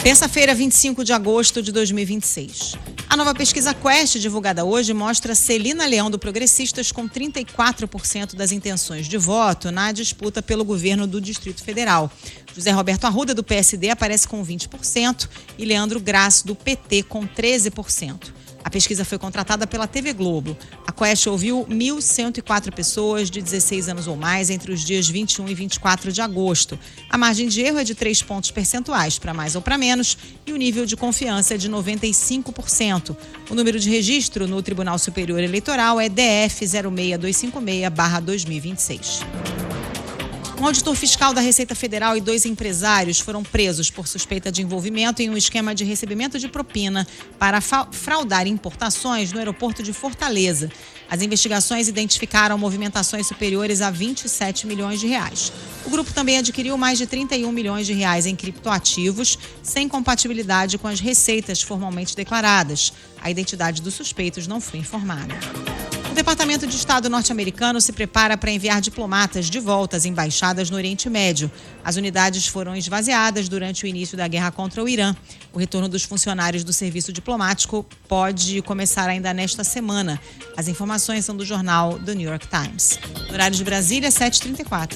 Terça-feira, 25 de agosto de 2026. A nova pesquisa Quest, divulgada hoje, mostra Celina Leão, do Progressistas, com 34% das intenções de voto na disputa pelo governo do Distrito Federal. José Roberto Arruda, do PSD, aparece com 20% e Leandro Grasso, do PT, com 13%. A pesquisa foi contratada pela TV Globo. A Quest ouviu 1.104 pessoas de 16 anos ou mais entre os dias 21 e 24 de agosto. A margem de erro é de 3 pontos percentuais, para mais ou para menos, e o nível de confiança é de 95%. O número de registro no Tribunal Superior Eleitoral é DF 06256/2026. Um auditor fiscal da Receita Federal e 2 empresários foram presos por suspeita de envolvimento em um esquema de recebimento de propina para fraudar importações no aeroporto de Fortaleza. As investigações identificaram movimentações superiores a 27 milhões de reais. O grupo também adquiriu mais de 31 milhões de reais em criptoativos, sem compatibilidade com as receitas formalmente declaradas. A identidade dos suspeitos não foi informada. O Departamento de Estado norte-americano se prepara para enviar diplomatas de volta às embaixadas no Oriente Médio. As unidades foram esvaziadas durante o início da guerra contra o Irã. O retorno dos funcionários do serviço diplomático pode começar ainda nesta semana. As informações são do jornal The New York Times. No horário de Brasília, 7h34.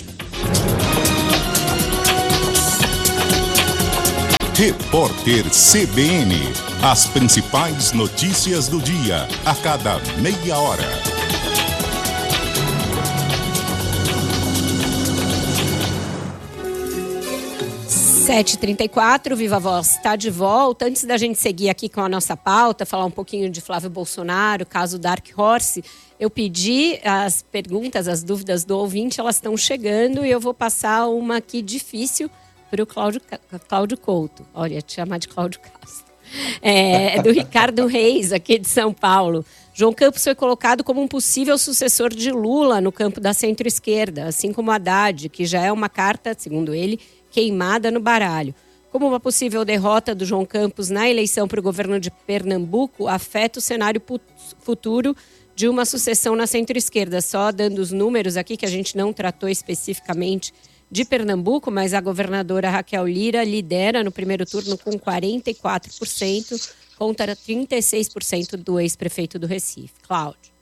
Repórter CBN. As principais notícias do dia, a cada meia hora. 7h34, Viva Voz está de volta. Antes da gente seguir aqui com a nossa pauta, falar um pouquinho de Flávio Bolsonaro, caso Dark Horse, eu pedi as perguntas, as dúvidas do ouvinte, elas estão chegando e eu vou passar uma aqui difícil para o Cláudio Couto. Olha, te chamar de Cláudio Castro. É do Ricardo Reis, aqui de São Paulo. João Campos foi colocado como um possível sucessor de Lula no campo da centro-esquerda, assim como Haddad, que já é uma carta, segundo ele, queimada no baralho. Como uma possível derrota do João Campos na eleição para o governo de Pernambuco afeta o cenário futuro de uma sucessão na centro-esquerda. Só dando os números aqui, que a gente não tratou especificamente de Pernambuco, mas a governadora Raquel Lira lidera no primeiro turno com 44%, contra 36% do ex-prefeito do Recife. Cláudio.